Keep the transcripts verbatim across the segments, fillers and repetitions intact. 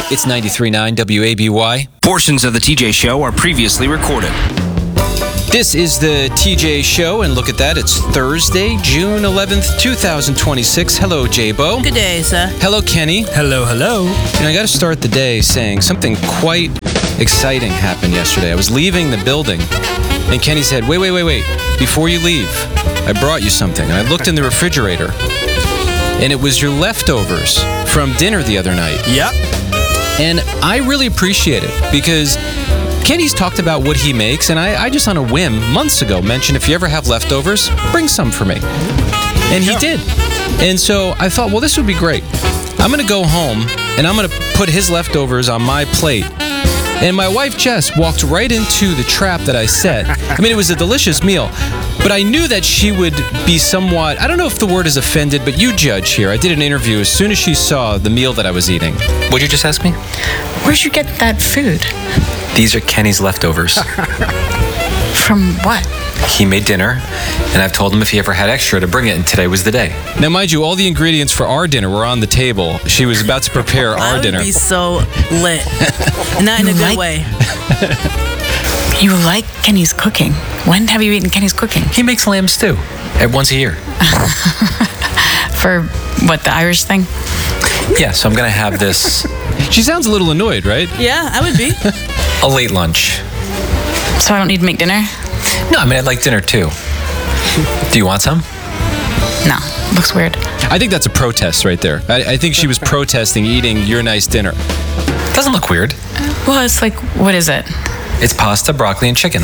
It's ninety-three point nine W A B Y. Portions of the T J Show are previously recorded. This is the T J Show, and look at that. It's Thursday, June eleventh, twenty twenty-six. Hello, J-Bo. Good day, sir. Hello, Kenny. Hello, hello. And I got to start the day saying something quite exciting happened yesterday. I was leaving the building, and Kenny said, wait, wait, wait, wait. Before you leave, I brought you something. And I looked in the refrigerator, and it was your leftovers from dinner the other night. Yep. And I really appreciate it because Kenny's talked about what he makes, and I, I just on a whim months ago mentioned if you ever have leftovers, bring some for me. And he Yeah. did. And so I thought, well, this would be great. I'm going to go home, and I'm going to put his leftovers on my plate. And my wife, Jess, walked right into the trap that I set. I mean, it was a delicious meal, but I knew that she would be somewhat, I don't know if the word is offended, but you judge here. I did an interview as soon as she saw the meal that I was eating. What'd you just ask me? Where'd you get that food? These are Kenny's leftovers. From what? He made dinner, and I've told him if he ever had extra to bring it, and today was the day. Now, mind you, all the ingredients for our dinner were on the table. She was about to prepare I our would dinner. be so lit. Not in a You good like- way. You like Kenny's cooking. When have you eaten Kenny's cooking? He makes lamb stew at once a year. For what, the Irish thing? Yeah, so I'm going to have this She sounds a little annoyed, right? Yeah, I would be. a late lunch. So I don't need to make dinner? No, I mean, I'd like dinner too. Do you want some? No. Looks weird. I think that's a protest right there. I, I think she was protesting eating your nice dinner. Doesn't look weird. Well, it's like, what is it? It's pasta, broccoli, and chicken.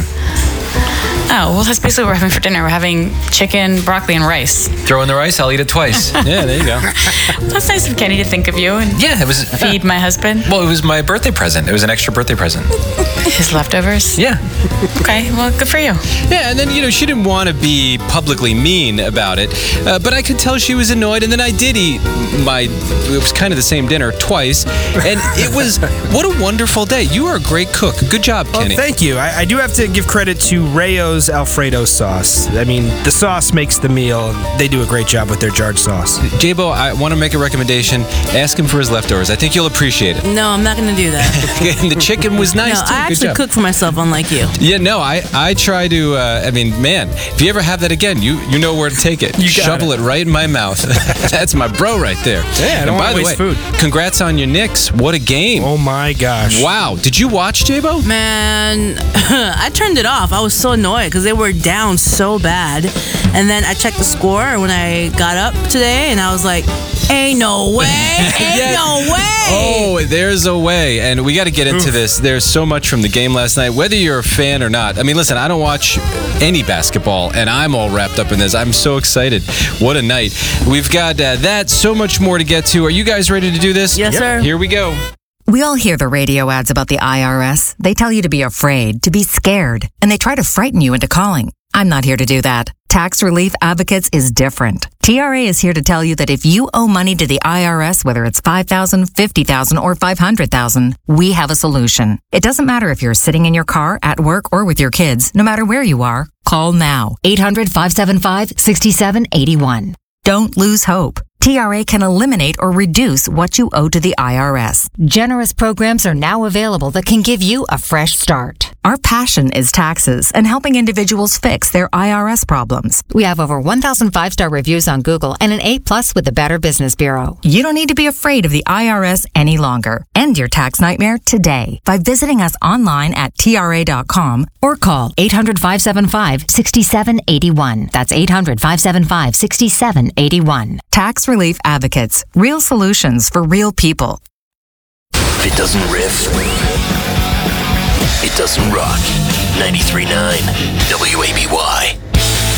Oh, well, that's basically what we're having for dinner. We're having chicken, broccoli, and rice. Throw in the rice, I'll eat it twice. Yeah, there you go. That's nice of Kenny to think of you and Yeah, it was... feed my husband. Well, it was my birthday present. It was an extra birthday present. His leftovers? Yeah. Okay, well, good for you. Yeah, and then, you know, she didn't want to be publicly mean about it, uh, but I could tell she was annoyed, and then I did eat my, it was kind of the same dinner twice, and it was, what a wonderful day. You are a great cook. Good job, Well, Kenny. thank you. I, I do have to give credit to Rayo's Alfredo sauce. I mean, the sauce makes the meal. They do a great job with their jarred sauce. J-Bo, I want to make a recommendation. Ask him for his leftovers. I think you'll appreciate it. No, I'm not going to do that. And the chicken was nice, No, too. I Good actually job. cook for myself, unlike you. Yeah, no, I, I try to, uh, I mean, man, if you ever have that again, you you know where to take it. You got Shovel it. right in my mouth. That's my bro right there. Yeah, I don't And by wanna the waste way, food. congrats on your Knicks. What a game. Oh my gosh. Wow. Did you watch, J-Bo? Man, I turned it off. I was so annoyed because they were down so bad. And then I checked the score when I got up today, and I was like, ain't no way. Ain't Yeah. no way. Oh, there's a way. And we got to get into this. There's so much from the game last night, whether you're a fan or not. I mean, listen, I don't watch any basketball, and I'm all wrapped up in this. I'm so excited. What a night. We've got uh, that, so much more to get to. Are you guys ready to do this? Yes, sir. Here we go. We all hear the radio ads about the I R S. They tell you to be afraid, to be scared, and they try to frighten you into calling. I'm not here to do that. Tax Relief Advocates is different. T R A is here to tell you that if you owe money to the I R S, whether it's five thousand dollars, fifty thousand dollars, or five hundred thousand dollars, we have a solution. It doesn't matter if you're sitting in your car, at work, or with your kids. No matter where you are, call now. eight hundred, five seven five, six seven eight one. Don't lose hope. T R A can eliminate or reduce what you owe to the I R S. Generous programs are now available that can give you a fresh start. Our passion is taxes and helping individuals fix their I R S problems. We have over one thousand five-star reviews on Google and an A plus with the Better Business Bureau. You don't need to be afraid of the I R S any longer. End your tax nightmare today by visiting us online at T R A dot com or call eight hundred, five seven five, six seven eight one. That's eight hundred, five seven five, six seven eight one. Tax Relief Advocates. Real solutions for real people. If it doesn't riff, it doesn't rock. ninety-three point nine W A B Y.